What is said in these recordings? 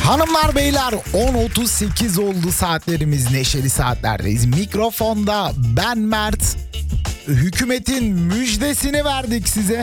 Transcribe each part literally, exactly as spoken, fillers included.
Hanımlar beyler, on otuz sekiz oldu saatlerimiz, neşeli saatlerdeyiz. Mikrofonda ben Mert. Hükümetin müjdesini verdik size.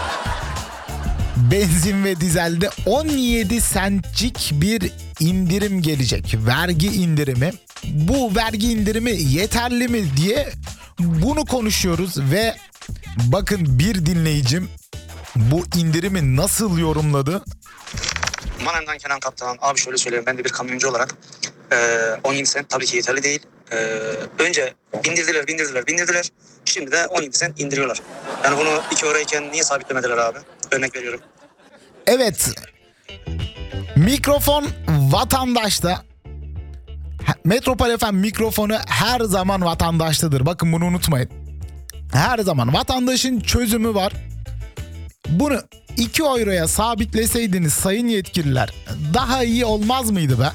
Benzin ve dizelde on yedi centcik bir indirim gelecek. Vergi indirimi. Bu vergi indirimi yeterli mi diye bunu konuşuyoruz ve bakın bir dinleyicim bu indirimi nasıl yorumladı? Manav'dan Kenan Kaptan. Abi şöyle söyleyeyim, ben de bir kamyoncu olarak e, on yedi sent tabii ki yeterli değil. E, önce bindirdiler, bindirdiler, bindirdiler. Şimdi de on yedi sent indiriyorlar. Yani bunu iki eurayken niye sabitlemediler abi? Örnek veriyorum. Evet. Mikrofon vatandaşta. Metropol F M mikrofonu her zaman vatandaştadır. Bakın bunu unutmayın. Her zaman vatandaşın çözümü var. Bunu iki euroya sabitleseydiniz sayın yetkililer, daha iyi olmaz mıydı be?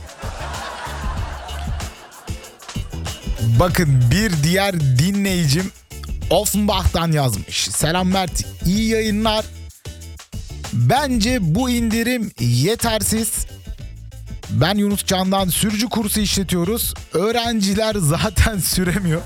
Bakın bir diğer dinleyicim Offenbach'tan yazmış. Selam Mert, iyi yayınlar. Bence bu indirim yetersiz. Ben Yunus Can'dan sürücü kursu işletiyoruz. Öğrenciler zaten süremiyor.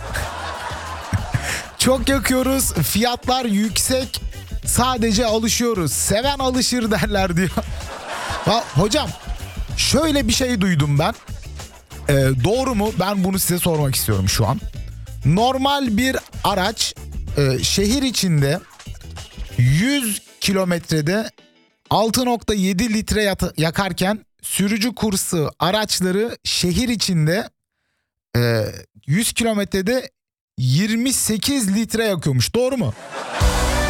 Çok yakıyoruz. Fiyatlar yüksek. Sadece alışıyoruz. Seven alışır derler diyor. Hocam şöyle bir şey duydum ben. Ee, doğru mu? Ben bunu size sormak istiyorum şu an. Normal bir araç e, şehir içinde yüz kilometrede altı nokta yedi litre yat- yakarken sürücü kursu araçları şehir içinde e, yüz kilometrede yirmi sekiz litre yakıyormuş. Doğru mu?